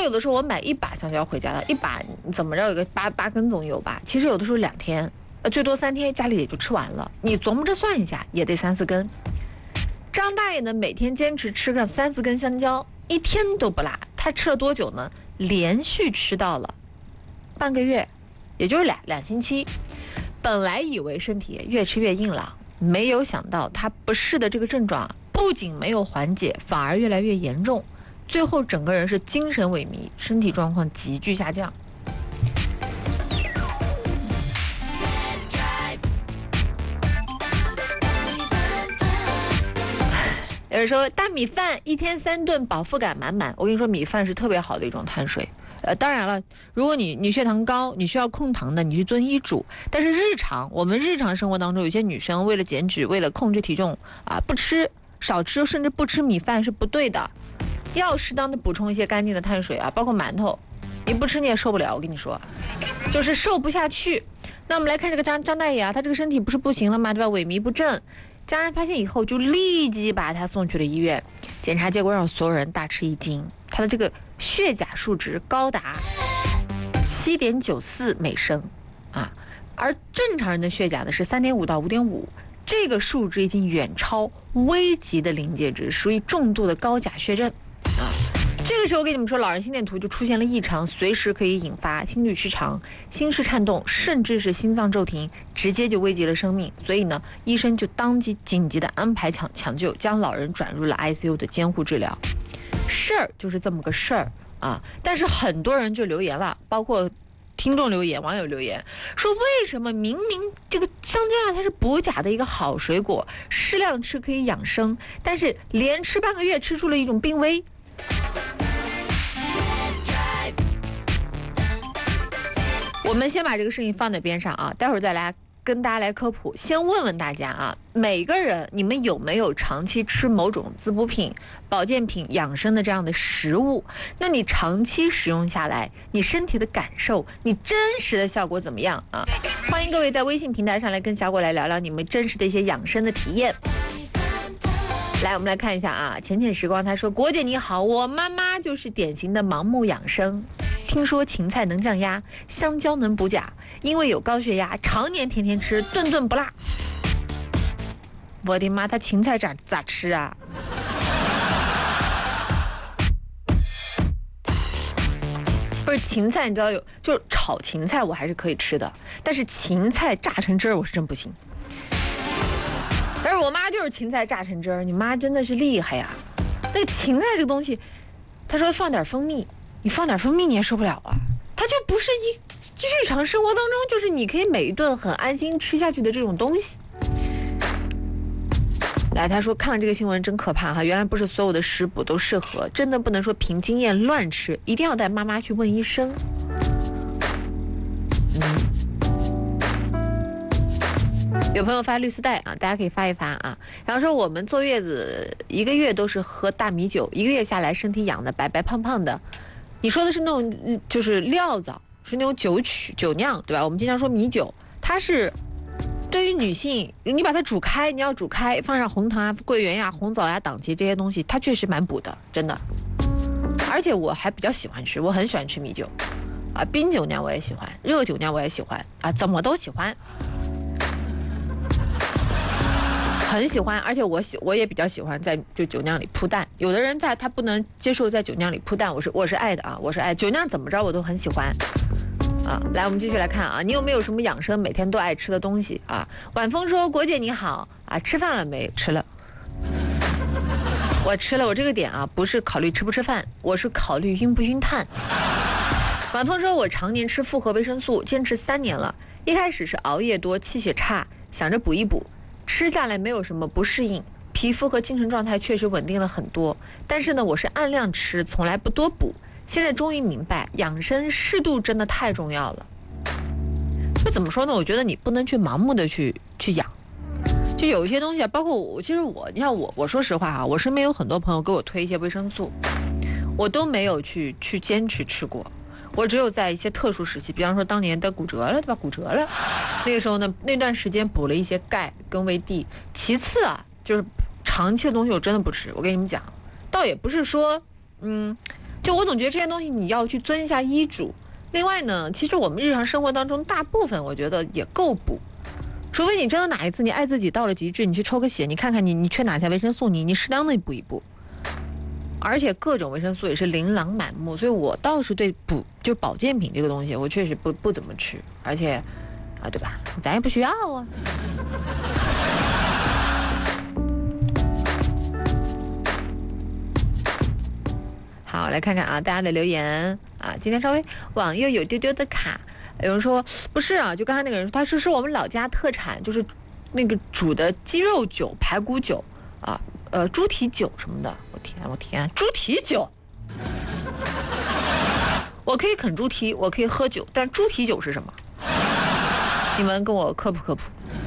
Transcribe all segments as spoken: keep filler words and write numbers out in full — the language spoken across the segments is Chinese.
有的时候我买一把香蕉回家的，一把怎么着有个八八根总有吧？其实有的时候两天，呃，最多三天，家里也就吃完了。你琢磨着算一下，也得三四根。张大爷呢，每天坚持吃个三四根香蕉，一天都不落。他吃了多久呢？连续吃到了半个月，也就是两两星期。本来以为身体越吃越硬朗，没有想到他不适的这个症状不仅没有缓解，反而越来越严重。最后整个人是精神萎靡，身体状况急剧下降。有人说大米饭一天三顿，饱腹感满满。我跟你说，米饭是特别好的一种碳水。呃，当然了，如果你你血糖高，你需要控糖的，你去遵医嘱。但是日常我们日常生活当中，有些女生为了减脂，为了控制体重啊，不吃少吃，甚至不吃米饭是不对的。要适当的补充一些干净的碳水啊，包括馒头，你不吃你也受不了。我跟你说，就是瘦不下去。那我们来看这个张张大爷啊，他这个身体不是不行了吗？对吧？萎靡不振。家人发现以后，就立即把他送去了医院，检查结果让所有人大吃一惊，他的这个血钾数值高达七点九四每升啊，而正常人的血钾呢是三点五到五点五，这个数值已经远超危急的临界值，属于重度的高钾血症啊。这个时候我跟你们说，老人心电图就出现了异常，随时可以引发心律失常、心室颤动，甚至是心脏骤停，直接就危及了生命。所以呢，医生就当即紧急的安排抢抢救，将老人转入了 I C U 的监护治疗。事儿就是这么个事儿啊，但是很多人就留言了，包括听众留言、网友留言说，为什么明明这个香蕉啊，它是补钾的一个好水果，适量吃可以养生，但是连吃半个月吃出了一种病危。我们先把这个事情放在边上啊，待会儿再来跟大家来科普。先问问大家啊，每个人你们有没有长期吃某种滋补品、保健品、养生的这样的食物？那你长期使用下来，你身体的感受，你真实的效果怎么样啊？欢迎各位在微信平台上来跟小果来聊聊你们真实的一些养生的体验。来，我们来看一下啊，浅浅时光他说，果姐你好，我妈妈就是典型的盲目养生，听说芹菜能降压，香蕉能补钾，因为有高血压，常年天天吃，顿顿不落。我的妈，她芹菜咋咋吃啊？不是芹菜，你知道有就是炒芹菜我还是可以吃的，但是芹菜榨成汁儿我是真不行。但是我妈就是芹菜榨成汁儿，你妈真的是厉害呀！那个芹菜这个东西，她说放点蜂蜜，你放点蜂蜜你也受不了啊！它就不是一日常生活当中就是你可以每一顿很安心吃下去的这种东西。来，他说看了这个新闻真可怕哈，原来不是所有的食补都适合，真的不能说凭经验乱吃，一定要带妈妈去问医生。嗯。有朋友发绿丝带啊，大家可以发一发啊。然后说我们坐月子一个月都是喝大米酒，一个月下来身体养的白白胖胖的。你说的是那种就是料枣，是那种酒曲酒酿，对吧？我们经常说米酒，它是对于女性，你把它煮开，你要煮开，放上红糖啊、桂圆呀、红枣呀、党芪这些东西，它确实蛮补的，真的。而且我还比较喜欢吃，我很喜欢吃米酒啊，冰酒酿我也喜欢，热酒酿我也喜欢啊，怎么都喜欢。很喜欢，而且我喜我也比较喜欢在就酒酿里铺蛋。有的人在他不能接受在酒酿里铺蛋，我是我是爱的啊，我是爱酒酿怎么着我都很喜欢啊。来，我们继续来看啊，你有没有什么养生每天都爱吃的东西啊？晚风说，国姐你好啊，吃饭了没？吃了，我吃了。我这个点啊，不是考虑吃不吃饭，我是考虑晕不晕碳。晚风说，我常年吃复合维生素，坚持三年了，一开始是熬夜多，气血差，想着补一补。吃下来没有什么不适应，皮肤和精神状态确实稳定了很多。但是呢，我是按量吃，从来不多补。现在终于明白，养生适度真的太重要了。就怎么说呢？我觉得你不能去盲目的去去养。就有一些东西啊，包括我，其实我，你看我，我说实话哈，我身边有很多朋友给我推一些维生素，我都没有去去坚持吃过。我只有在一些特殊时期，比方说当年的骨折了，对吧？骨折了，那个时候呢，那段时间补了一些钙跟维 D。其次啊，就是长期的东西我真的不吃。我跟你们讲，倒也不是说，嗯，就就我总觉得这些东西你要去遵一下医嘱。另外呢，其实我们日常生活当中大部分我觉得也够补，除非你真的哪一次你爱自己到了极致，你去抽个血，你看看你你缺哪些维生素，你你适当的补一补。而且各种维生素也是琳琅满目，所以我倒是对补就保健品这个东西，我确实不不怎么吃，而且啊，对吧？咱也不需要啊。好，来看看啊，大家的留言啊，今天稍微网又有丢丢的卡，有人说不是啊，就刚才那个人说他是是我们老家特产，就是那个煮的鸡肉酒、排骨酒啊，呃，猪蹄酒什么的。我天，我天，猪蹄酒，我可以啃猪蹄，我可以喝酒，但猪蹄酒是什么？你们跟我科普科普。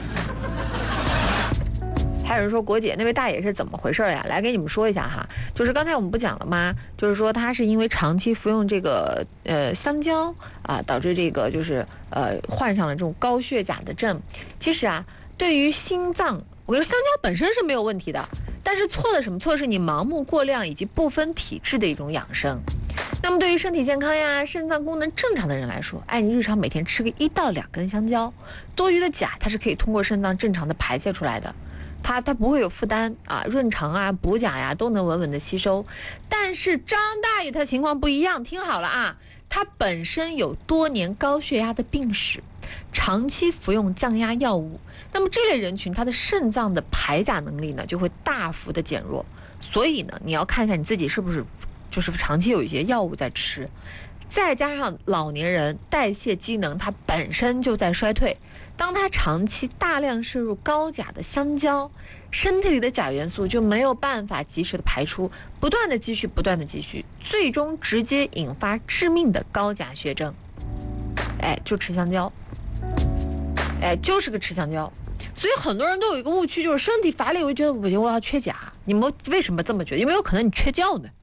还有人说国姐那位大爷是怎么回事呀？来给你们说一下哈，就是刚才我们不讲了吗？就是说他是因为长期服用这个呃香蕉啊，导致这个就是呃患上了这种高血钾的症。其实啊，对于心脏，我跟你说香蕉本身是没有问题的，但是错的什么？错的是你盲目过量以及不分体质的一种养生。那么对于身体健康呀、肾脏功能正常的人来说，哎，你日常每天吃个一到两根香蕉，多余的钾它是可以通过肾脏正常的排泄出来的。它它不会有负担啊，润肠啊、补钾呀都能稳稳的吸收。但是张大爷他情况不一样，听好了啊，他本身有多年高血压的病史，长期服用降压药物，那么这类人群他的肾脏的排钾能力呢就会大幅的减弱。所以呢，你要看一下你自己是不是就是长期有一些药物在吃，再加上老年人代谢机能它本身就在衰退。当他长期大量摄入高钾的香蕉，身体里的钾元素就没有办法及时的排出，不断的积蓄，不断的积蓄，最终直接引发致命的高钾血症。哎，就吃香蕉，哎，就是个吃香蕉。所以很多人都有一个误区，就是身体乏力，我就觉得不行，我要缺钾。你们为什么这么觉得？有没有可能你缺觉呢？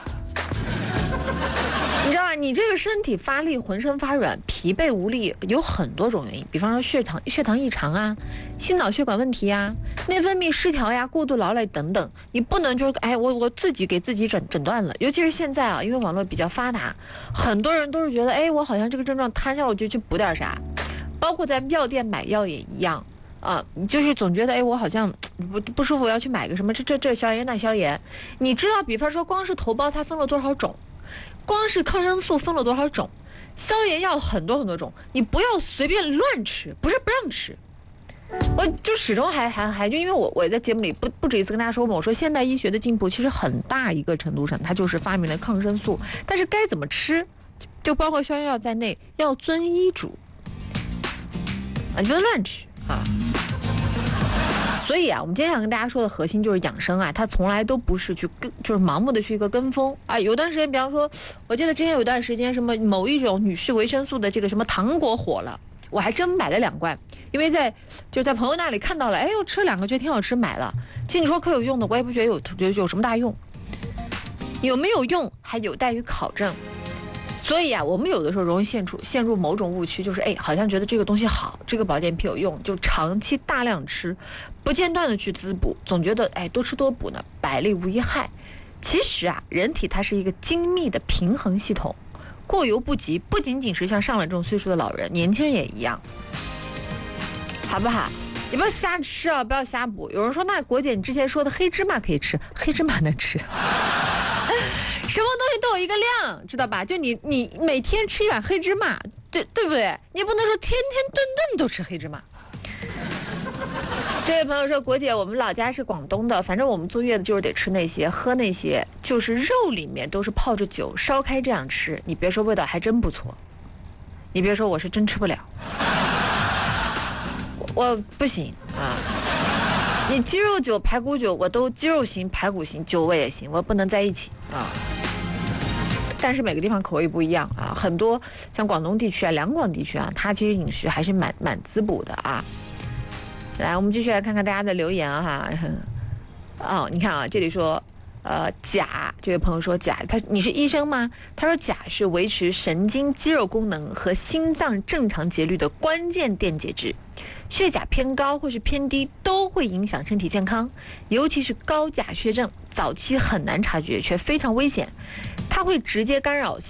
你知道吧？你这个身体发力、浑身发软、疲惫无力，有很多种原因，比方说血糖血糖异常啊、心脑血管问题啊、内分泌失调呀、过度劳累等等。你不能就是哎，我我自己给自己诊诊断了。尤其是现在啊，因为网络比较发达，很多人都是觉得哎，我好像这个症状摊下了，我就去补点啥。包括在药店买药也一样啊，就是总觉得哎，我好像不不舒服，我要去买个什么这这这消炎那消炎。你知道，比方说光是头孢它分了多少种？光是抗生素分了多少种，消炎药很多很多种，你不要随便乱吃，不是不让吃。我就始终还还还就因为我我在节目里不不止一次跟大家说过，我说现代医学的进步其实很大一个程度上，它就是发明了抗生素，但是该怎么吃，就包括消炎药在内，要遵医嘱啊，你不能乱吃啊。所以啊，我们今天想跟大家说的核心就是养生啊，它从来都不是去跟，就是盲目的去一个跟风啊。有段时间，比方说，我记得之前有段时间，什么某一种女士维生素的这个什么糖果火了，我还真买了两罐，因为在就在朋友那里看到了，哎，我吃了两个觉得挺好吃，买了。其实你说可有用的，我也不觉得有有有什么大用，有没有用还有待于考证。所以啊，我们有的时候容易陷入陷入某种误区，就是哎，好像觉得这个东西好，这个保健品有用，就长期大量吃，不间断的去滋补，总觉得哎多吃多补呢，百利无一害。其实啊，人体它是一个精密的平衡系统，过犹不及，不仅仅是像上了这种岁数的老人，年轻人也一样，好不好？你不要瞎吃啊，不要瞎补。有人说，那国姐你之前说的黑芝麻可以吃，黑芝麻能吃。什么东西都有一个量，知道吧？就你你每天吃一碗黑芝麻，对对不对？你不能说天天顿顿都吃黑芝麻。这位朋友说，国姐，我们老家是广东的，反正我们坐月子就是得吃那些，喝那些，就是肉里面都是泡着酒烧开这样吃。你别说，味道还真不错。你别说，我是真吃不了，我, 我不行啊。你鸡肉酒、排骨酒，我都鸡肉行、排骨行，酒我也行，我不能在一起啊。但是每个地方口味不一样啊，很多像广东地区啊、两广地区啊，它其实饮食还是蛮蛮滋补的啊。来，我们继续来看看大家的留言哈。哦，你看啊，这里说，呃，钾，这位朋友说钾，他你是医生吗？他说钾是维持神经肌肉功能和心脏正常节律的关键电解质。血钾偏高或是偏低都会影响身体健康，尤其是高钾血症，早期很难察觉却非常危险。它它会直接干扰